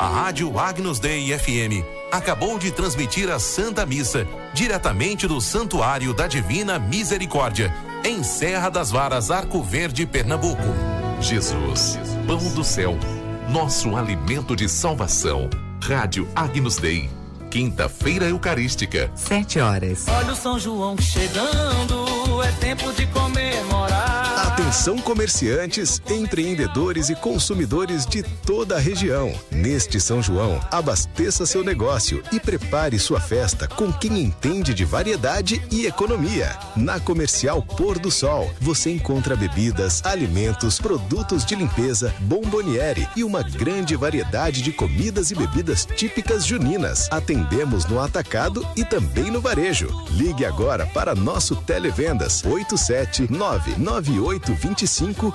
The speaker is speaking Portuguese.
A Rádio Agnus Dei FM acabou de transmitir a Santa Missa diretamente do Santuário da Divina Misericórdia, em Serra das Varas, Arco Verde, Pernambuco. Jesus, pão do céu, nosso alimento de salvação. Rádio Agnus Dei, quinta-feira eucarística, 7h. Olha o São João chegando, é tempo de comemorar. Atenção comerciantes, empreendedores e consumidores de toda a região. Neste São João, abasteça seu negócio e prepare sua festa com quem entende de variedade e economia. Na Comercial Pôr do Sol, você encontra bebidas, alimentos, produtos de limpeza, bomboniere e uma grande variedade de comidas e bebidas típicas juninas. Atendemos no atacado e também no varejo. Ligue agora para nosso Televendas 8799825